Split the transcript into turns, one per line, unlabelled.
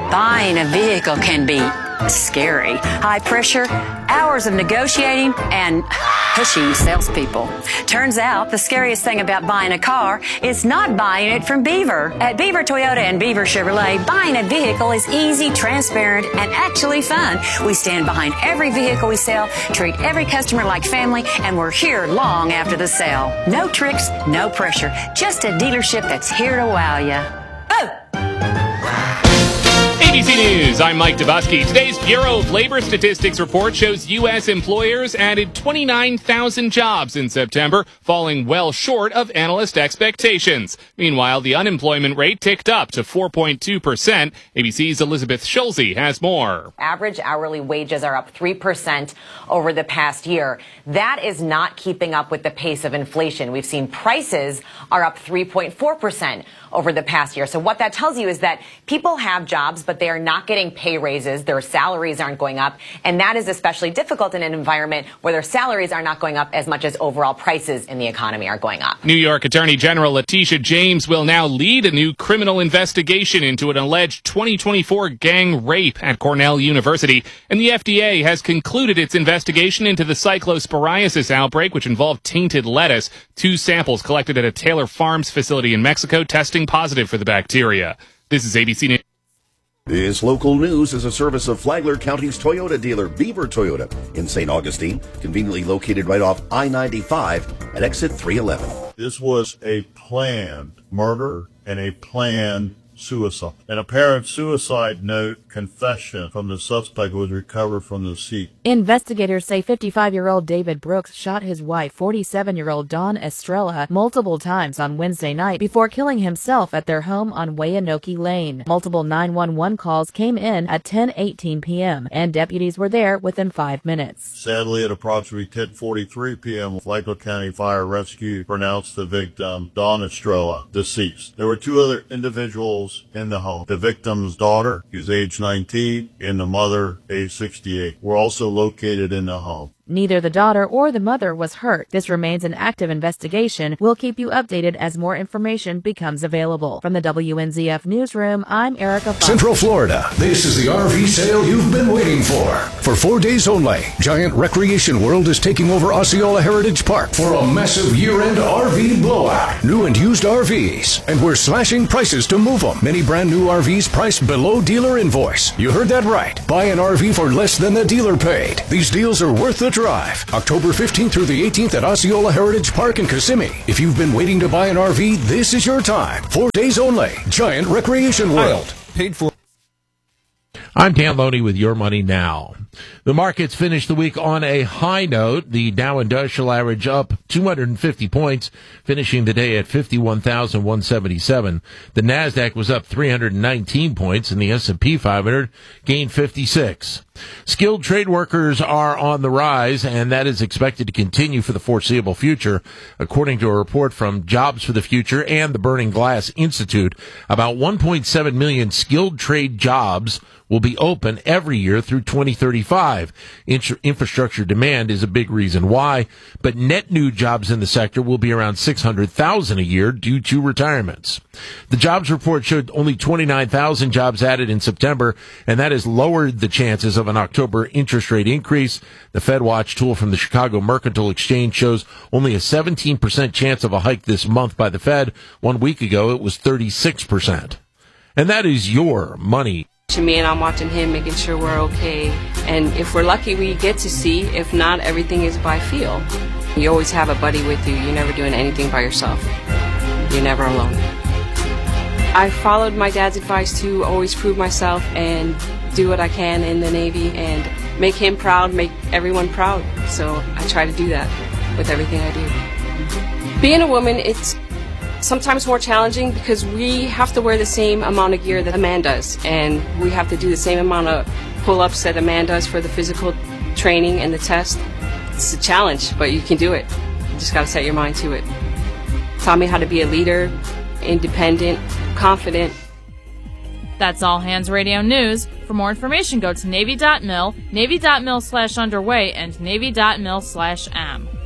Buying a vehicle can be scary. High pressure, hours of negotiating, and pushy salespeople. Turns out the scariest thing about buying a car is not buying it from Beaver. At Beaver Toyota and Beaver Chevrolet, buying a vehicle is easy, transparent, and actually fun. We stand behind every vehicle we sell, treat every customer like family, and we're here long after the sale. No tricks, no pressure, just a dealership that's here to wow you. Oh!
ABC News, I'm Mike Dubusky. Today's Bureau of Labor Statistics report shows U.S. employers added 29,000 jobs in September, falling well short of analyst expectations. Meanwhile, the unemployment rate ticked up to 4.2%. ABC's Elizabeth Schulze has more.
Average hourly wages are up 3% over the past year. That is not keeping up with the pace of inflation. We've seen prices are up 3.4% over the past year. So what that tells you is that people have jobs, but they are not getting pay raises. Their salaries aren't going up. And that is especially difficult in an environment where their salaries are not going up as much as overall prices in the economy are going up.
New York Attorney General Letitia James will now lead a new criminal investigation into an alleged 2024 gang rape at Cornell University. And the FDA has concluded its investigation into the cyclosporiasis outbreak, which involved tainted lettuce. 2 samples collected at a Taylor Farms facility in Mexico testing positive for the bacteria. This is ABC News.
This local news is a service of Flagler County's Toyota dealer, Beaver Toyota, in St. Augustine, conveniently located right off I-95 at exit 311.
This was a planned murder and a planned suicide. An apparent suicide note confession from the suspect was recovered from the seat.
Investigators say 55-year-old David Brooks shot his wife, 47-year-old Dawn Estrella, multiple times on Wednesday night before killing himself at their home on Wayanoke Lane. Multiple 911 calls came in at 10:18 p.m., and deputies were there within 5 minutes.
Sadly, at approximately 10:43 p.m., Flagler County Fire Rescue pronounced the victim, Dawn Estrella, deceased. There were 2 other individuals in the home. The victim's daughter, who's age 19, and the mother, age 68, were also located in the home.
Neither the daughter or the mother was hurt. This remains an active investigation. We'll keep you updated as more information becomes available. From the WNZF Newsroom, I'm Erica Fox.
Central Florida, this is the RV sale you've been waiting for. For 4 days only, Giant Recreation World is taking over Osceola Heritage Park for a massive year-end RV blowout. New and used RVs, and we're slashing prices to move them. Many brand new RVs priced below dealer invoice. You heard that right. Buy an RV for less than the dealer paid. These deals are worth the drive. October 15th through the 18th at Osceola Heritage Park in Kissimmee. If you've been waiting to buy an RV, this is your time. 4 days only. Giant Recreation World.
Paid for. I'm Dan Loney with Your Money Now. The markets finished the week on a high note. The Dow Industrial Average up 250 points, finishing the day at 51,177. The Nasdaq was up 319 points, and the S&P 500 gained 56. Skilled trade workers are on the rise, and that is expected to continue for the foreseeable future. According to a report from Jobs for the Future and the Burning Glass Institute, about 1.7 million skilled trade jobs will be open every year through 2035. Infrastructure demand is a big reason why, but net new jobs in the sector will be around 600,000 a year due to retirements. The jobs report showed only 29,000 jobs added in September, and that has lowered the chances of an October interest rate increase. The FedWatch tool from the Chicago Mercantile Exchange shows only a 17% chance of a hike this month by the Fed. 1 week ago, it was 36%. And that is Your Money.
Me and I'm watching him, making sure we're okay. And if we're lucky, we get to see. If not, everything is by feel. You always have a buddy with you. You're never doing anything by yourself. You're never alone. I followed my dad's advice to always prove myself and do what I can in the Navy and make him proud, make everyone proud. So I try to do that with everything I do. Being a woman, it's sometimes more challenging because we have to wear the same amount of gear that a man does, and we have to do the same amount of pull-ups that a man does for the physical training and the test. It's a challenge, but you can do it. You just got to set your mind to it. Taught me how to be a leader, independent, confident.
That's All Hands Radio News. For more information, go to Navy.mil, Navy.mil/underway, and Navy.mil/am.